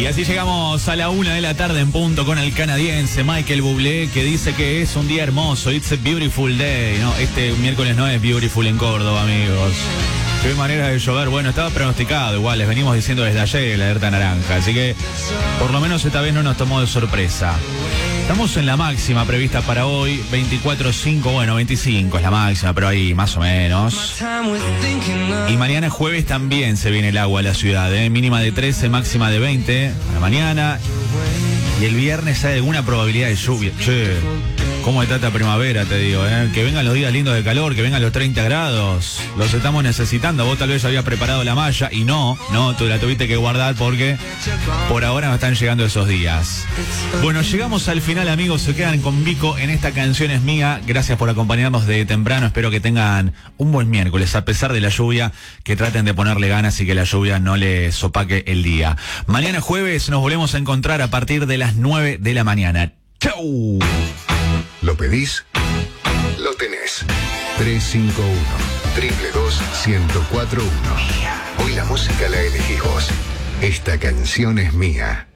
Y así llegamos a la 1 de la tarde en punto con el canadiense Michael Bublé, que dice que es un día hermoso. It's a beautiful day. No, este miércoles no es beautiful en Córdoba, amigos. Qué manera de llover. Bueno, estaba pronosticado igual, les venimos diciendo desde ayer la alerta naranja. Así que por lo menos esta vez no nos tomó de sorpresa. Estamos en la máxima prevista para hoy, 24.5, bueno, 25 es la máxima, pero ahí más o menos. Y mañana jueves también se viene el agua a la ciudad, mínima de 13, máxima de 20 a la mañana. Y el viernes hay alguna probabilidad de lluvia. Che, cómo está esta primavera, te digo, que vengan los días lindos de calor, que vengan los 30 grados. Los estamos necesitando. Vos tal vez ya habías preparado la malla y no, tú la tuviste que guardar porque por ahora no están llegando esos días. Bueno, llegamos al final, amigos. Se quedan con Vico en esta canción es mía. Gracias por acompañarnos de temprano. Espero que tengan un buen miércoles, a pesar de la lluvia, que traten de ponerle ganas y que la lluvia no les opaque el día. Mañana jueves nos volvemos a encontrar a partir de las 9 de la mañana. ¡Chau! ¿Lo pedís? Lo tenés. 351-222-1041. Hoy la música la elegís vos. Esta canción es mía.